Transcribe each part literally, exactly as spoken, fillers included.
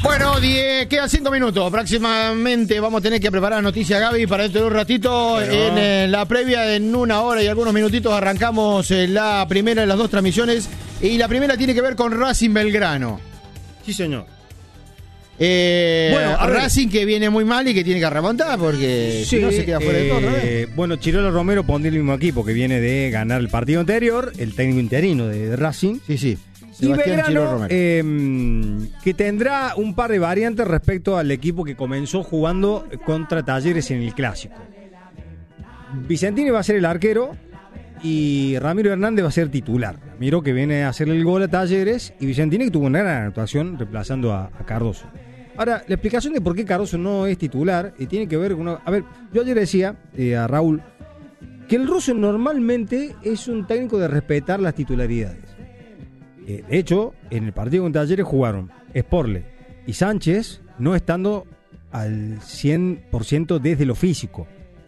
Bueno, diez, quedan cinco minutos. Próximamente vamos a tener que preparar noticias, Gaby, para dentro de un ratito. Pero... En eh, la previa, en una hora y algunos minutitos, arrancamos eh, la primera de las dos transmisiones. Y la primera tiene que ver con Racing Belgrano. Sí, señor. Eh, bueno, Racing que viene muy mal y que tiene que remontar porque sí, si no se queda fuera eh, de todo otra vez. Bueno, Chirola Romero pondría el mismo equipo que viene de ganar el partido anterior, el técnico interino de, de Racing. Sí, sí. Y Belgrano, eh, que tendrá un par de variantes respecto al equipo que comenzó jugando contra Talleres en el Clásico. Vicentini va a ser el arquero y Ramiro Hernández va a ser titular. Ramiro que viene a hacer el gol a Talleres y Vicentini que tuvo una gran actuación reemplazando a, a Cardoso. Ahora, la explicación de por qué Cardoso no es titular y tiene que ver con... Una, a ver, yo ayer decía eh, a Raúl que el ruso normalmente es un técnico de respetar las titularidades. De hecho, en el partido con Talleres jugaron Sporle y Sánchez no estando al cien por ciento desde lo físico.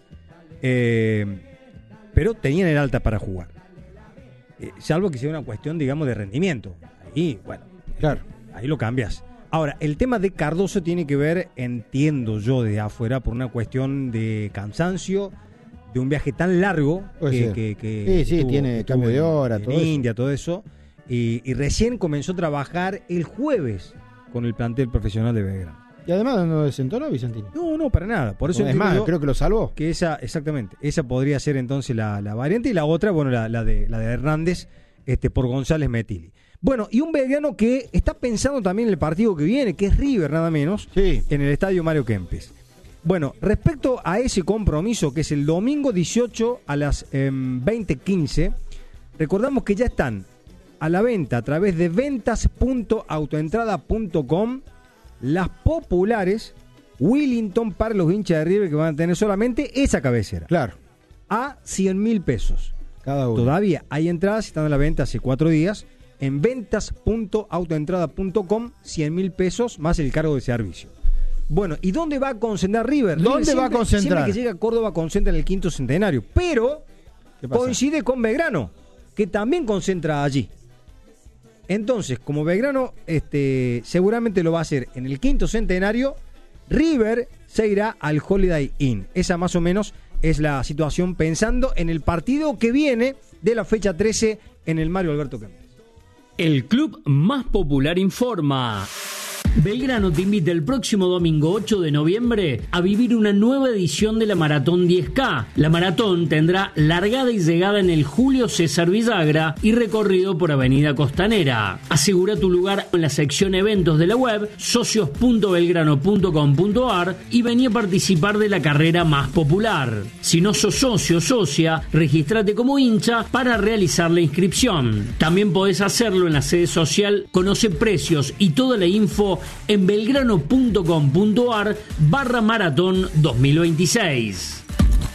Eh, pero tenían el alta para jugar. Eh, salvo que sea una cuestión, digamos, de rendimiento. Ahí, bueno, claro, ahí lo cambias. Ahora, el tema de Cardoso tiene que ver, entiendo yo, de afuera, por una cuestión de cansancio, de un viaje tan largo que, que, que sí, sí, tuvo, tiene que cambio de hora, en, todo en eso. India, todo eso. Y, y recién comenzó a trabajar el jueves con el plantel profesional de Belgrano. Y además no desentonó Vicentini. No, no, para nada. Por eso no, es más, creo que lo salvó. Que esa, exactamente, esa podría ser entonces la, la variante. Y la otra, bueno, la, la, de, la de Hernández este, por González Metilli. Bueno, y un Belgrano que está pensando también en el partido que viene, que es River nada menos, sí, en el estadio Mario Kempes. Bueno, respecto a ese compromiso, que es el domingo dieciocho a las eh, veinte quince, recordamos que ya están a la venta a través de ventas punto autoentrada punto com las populares Willington para los hinchas de River, que van a tener solamente esa cabecera. Claro. A cien mil pesos. Cada uno. Todavía hay entradas, están a la venta hace cuatro días. En ventas punto autoentrada punto com, cien mil pesos más el cargo de servicio. Bueno, ¿y dónde va a concentrar River? ¿Dónde River siempre, va a concentrar? Siempre que llega a Córdoba concentra en el quinto centenario, pero coincide con Belgrano, que también concentra allí. Entonces, como Belgrano este, seguramente lo va a hacer en el quinto centenario, River se irá al Holiday Inn. Esa más o menos es la situación pensando en el partido que viene de la fecha trece en el Mario Alberto Kempes. El club más popular informa. Belgrano te invita el próximo domingo ocho de noviembre a vivir una nueva edición de la Maratón diez K. La maratón tendrá largada y llegada en el Julio César Villagra y recorrido por Avenida Costanera. Asegura tu lugar en la sección eventos de la web socios punto belgrano punto com punto ar y vení a participar de la carrera más popular. Si no sos socio o socia, regístrate como hincha para realizar la inscripción. También podés hacerlo en la sede social. Conoce precios y toda la info en belgrano punto com punto ar barra maratón dos mil veintiséis.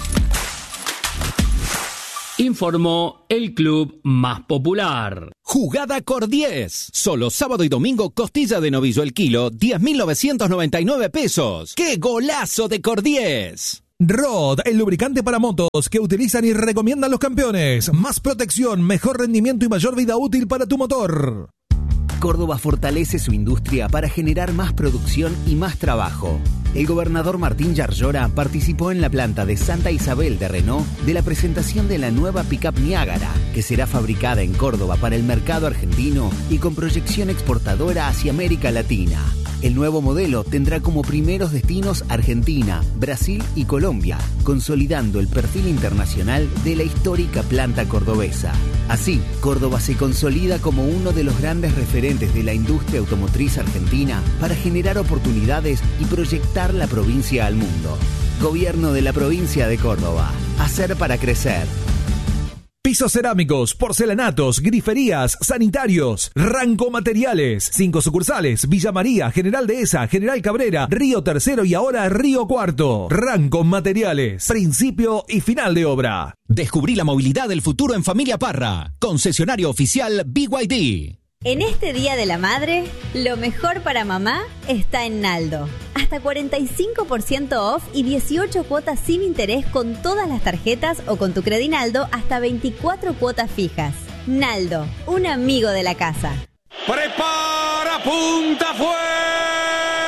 Informó el club más popular. Jugada Cor diez. Solo sábado y domingo costilla de novillo el kilo, diez mil novecientos noventa y nueve pesos. ¡Qué golazo de Cor diez! Rod, el lubricante para motos que utilizan y recomiendan los campeones. Más protección, mejor rendimiento y mayor vida útil para tu motor. Córdoba fortalece su industria para generar más producción y más trabajo. El gobernador Martín Yarlora participó en la planta de Santa Isabel de Renault de la presentación de la nueva pickup Niágara, que será fabricada en Córdoba para el mercado argentino y con proyección exportadora hacia América Latina. El nuevo modelo tendrá como primeros destinos Argentina, Brasil y Colombia, consolidando el perfil internacional de la histórica planta cordobesa. Así, Córdoba se consolida como uno de los grandes referentes de la industria automotriz argentina para generar oportunidades y proyectar la provincia al mundo. Gobierno de la provincia de Córdoba. Hacer para crecer. Pisos cerámicos, porcelanatos, griferías, sanitarios, Ranco Materiales. Cinco sucursales: Villa María, General Dehesa, General Cabrera, Río Tercero y ahora Río Cuarto. Ranco Materiales. Principio y final de obra. Descubrí la movilidad del futuro en Familia Parra. Concesionario oficial B Y D. En este Día de la Madre, lo mejor para mamá está en Naldo. Hasta cuarenta y cinco por ciento off y dieciocho cuotas sin interés con todas las tarjetas o con tu Credinaldo hasta veinticuatro cuotas fijas. Naldo, un amigo de la casa. Prepara, punta, fuego.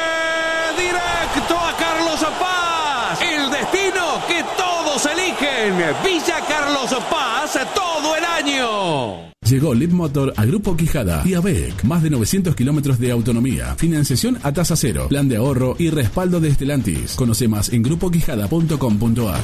Paz, el destino que todos eligen. Villa Carlos Paz, todo el año. Llegó Leapmotor a Grupo Quijada y A B E C. Más de novecientos kilómetros de autonomía, financiación a tasa cero, plan de ahorro y respaldo de Stellantis. Conoce más en grupo quijada punto com punto a r.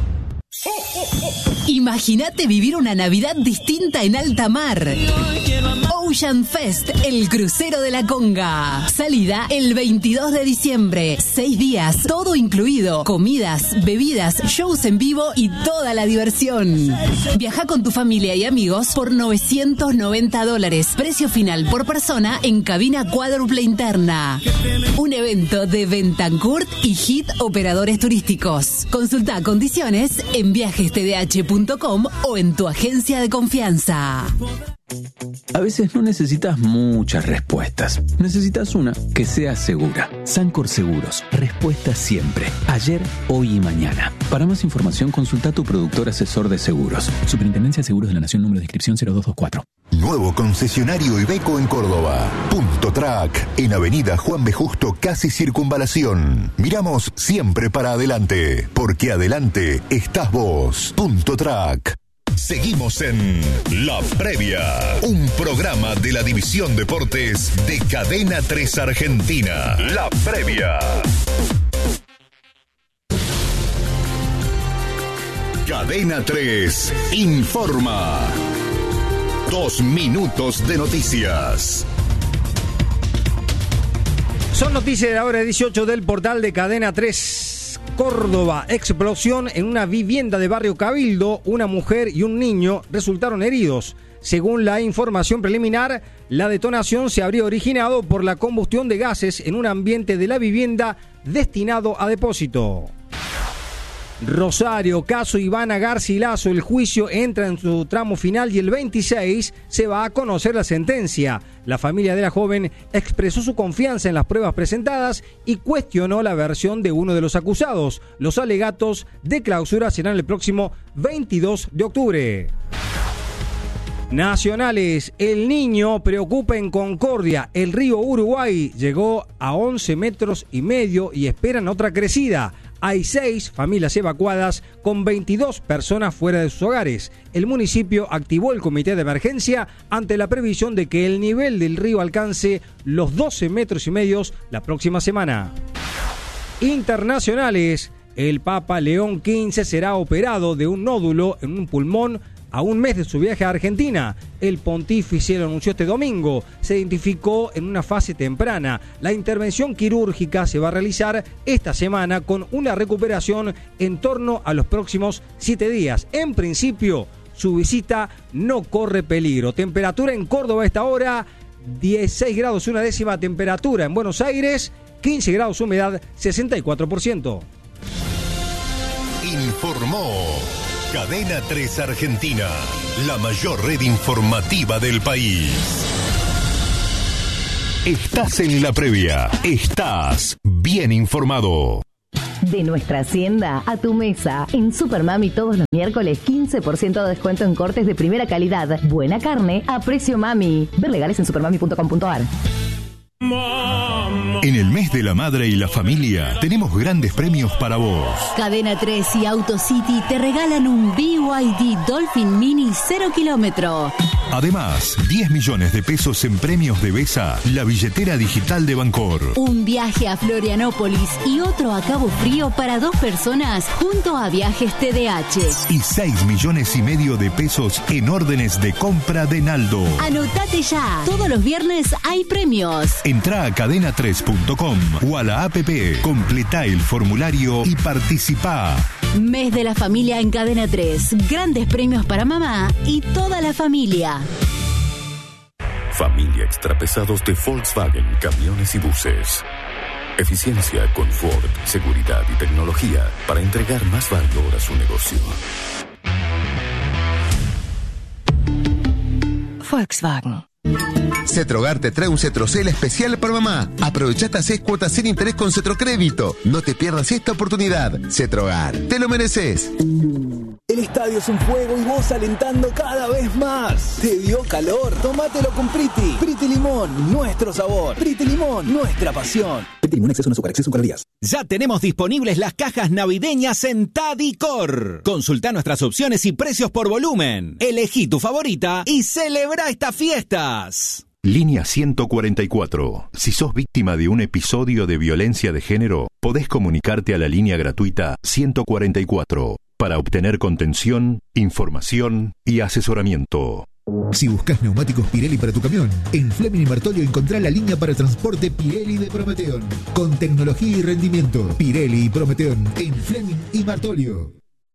Imagínate vivir una Navidad distinta en alta mar. Ocean Fest, el crucero de la Conga. Salida el veintidós de diciembre. Seis días, todo incluido. Comidas, bebidas, shows en vivo y toda la diversión. Viaja con tu familia y amigos por novecientos noventa dólares. Precio final por persona en cabina cuádruple interna. Un evento de Bentancourt y Hit Operadores Turísticos. Consulta condiciones en viajes t d h punto com o en tu agencia de confianza. A veces no necesitas muchas respuestas. Necesitas una que sea segura. Sancor Seguros. Respuesta siempre. Ayer, hoy y mañana. Para más información, consulta a tu productor asesor de seguros. Superintendencia de Seguros de la Nación, número de inscripción cero dos dos cuatro. Nuevo concesionario Iveco en Córdoba. Punto Track. En Avenida Juan B. Justo, casi Circunvalación. Miramos siempre para adelante. Porque adelante estás vos. Punto Track. Seguimos en La Previa, un programa de la División Deportes de Cadena tres Argentina. La Previa. Cadena tres informa. Dos minutos de noticias. Son noticias de la hora dieciocho del portal de Cadena tres. Córdoba, explosión en una vivienda de Barrio Cabildo. Una mujer y un niño resultaron heridos. Según la información preliminar, la detonación se habría originado por la combustión de gases en un ambiente de la vivienda destinado a depósito. Rosario, caso Ivana Garcilaso, el juicio entra en su tramo final y el veintiséis se va a conocer la sentencia. La familia de la joven expresó su confianza en las pruebas presentadas y cuestionó la versión de uno de los acusados. Los alegatos de clausura serán el próximo veintidós de octubre. Nacionales, el Niño preocupa en Concordia. El río Uruguay llegó a once metros y medio y esperan otra crecida. Hay seis familias evacuadas con veintidós personas fuera de sus hogares. El municipio activó el comité de emergencia ante la previsión de que el nivel del río alcance los doce metros y medios la próxima semana. Internacionales, el Papa León quince será operado de un nódulo en un pulmón a un mes de su viaje a Argentina. El pontífice lo anunció este domingo. Se identificó en una fase temprana. La intervención quirúrgica se va a realizar esta semana con una recuperación en torno a los próximos siete días. En principio, su visita no corre peligro. Temperatura en Córdoba a esta hora, dieciséis grados una décima. Temperatura en Buenos Aires, quince grados, humedad sesenta y cuatro por ciento. Informó Cadena tres Argentina, la mayor red informativa del país. Estás en La Previa, estás bien informado. De nuestra hacienda a tu mesa. En Supermami todos los miércoles quince por ciento de descuento en cortes de primera calidad. Buena carne a precio mami. Ver legales en supermami punto com punto a r. En el mes de la madre y la familia tenemos grandes premios para vos. Cadena tres y AutoCity te regalan un B Y D Dolphin Mini cero kilómetro. Además, diez millones de pesos en premios de Besa, la billetera digital de Bancor. Un viaje a Florianópolis y otro a Cabo Frío para dos personas junto a Viajes T D H. Y seis millones y medio de pesos en órdenes de compra de Naldo. Anotate ya. Todos los viernes hay premios. Entrá a cadena tres punto com o a la app, completá el formulario y participá. Mes de la familia en Cadena tres. Grandes premios para mamá y toda la familia. Familia Extrapesados de Volkswagen, camiones y buses. Eficiencia, confort, seguridad y tecnología para entregar más valor a su negocio. Volkswagen. Cetrogar te trae un Cetrocel especial para mamá. Aprovecha hasta seis cuotas sin interés con Cetrocrédito. No te pierdas esta oportunidad. Cetrogar, te lo mereces. El estadio es un fuego y vos alentando cada vez más. ¿Te dio calor? Tómatelo con Priti. Priti Limón, nuestro sabor. Priti Limón, nuestra pasión. Priti Limón, exceso no azúcar, exceso en calorías. Ya tenemos disponibles las cajas navideñas en Tadicor. Consulta nuestras opciones y precios por volumen. Elegí tu favorita y celebra estas fiestas. Línea ciento cuarenta y cuatro. Si sos víctima de un episodio de violencia de género, podés comunicarte a la línea gratuita ciento cuarenta y cuatro para obtener contención, información y asesoramiento. Si buscas neumáticos Pirelli para tu camión, en Fleming y Martolio encontrá la línea para transporte Pirelli de Prometeon. Con tecnología y rendimiento, Pirelli y Prometeon en Fleming y Martolio.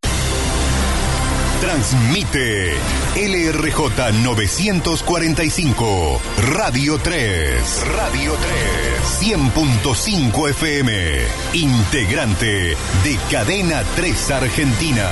Transmite L R J novecientos cuarenta y cinco, Radio tres. Radio tres. cien punto cinco F M. Integrante de Cadena tres Argentina.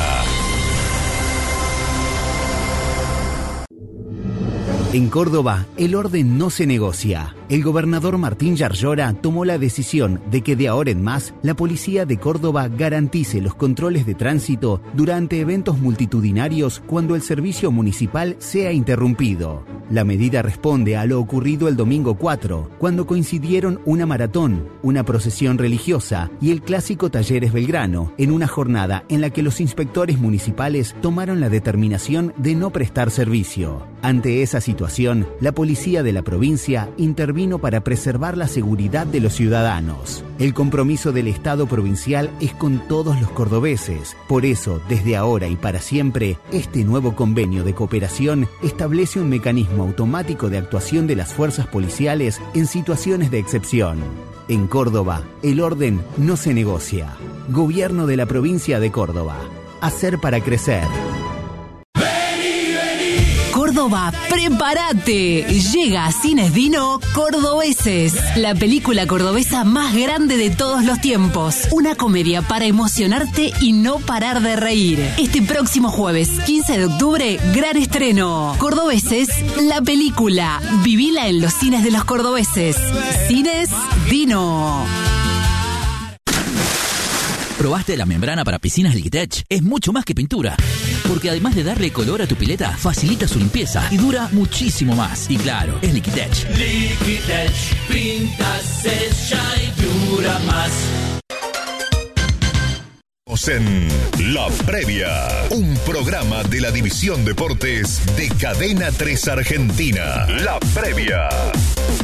En Córdoba, el orden no se negocia. El gobernador Martín Yarlora tomó la decisión de que de ahora en más, la policía de Córdoba garantice los controles de tránsito durante eventos multitudinarios cuando el servicio municipal sea interrumpido. La medida responde a lo ocurrido el domingo cuatro, cuando coincidieron una maratón, una procesión religiosa y el clásico Talleres Belgrano, en una jornada en la que los inspectores municipales tomaron la determinación de no prestar servicio. Ante esa situación, la policía de la provincia intervino para preservar la seguridad de los ciudadanos. El compromiso del Estado provincial es con todos los cordobeses. Por eso, desde ahora y para siempre, este nuevo convenio de cooperación establece un mecanismo automático de actuación de las fuerzas policiales en situaciones de excepción. En Córdoba, el orden no se negocia. Gobierno de la provincia de Córdoba. Hacer para crecer. Córdoba, prepárate. Llega a Cines Dino Cordobeses, la película cordobesa más grande de todos los tiempos. Una comedia para emocionarte y no parar de reír. Este próximo jueves, quince de octubre, gran estreno. Cordobeses, la película. Vivila en los cines de los cordobeses. Cines Dino. ¿Probaste la membrana para piscinas Liquitech? Es mucho más que pintura, porque además de darle color a tu pileta, facilita su limpieza y dura muchísimo más. Y claro, es Liquitech. Liquitech, pinta, sella y dura más. En La Previa, un programa de la División Deportes de Cadena tres Argentina. La Previa.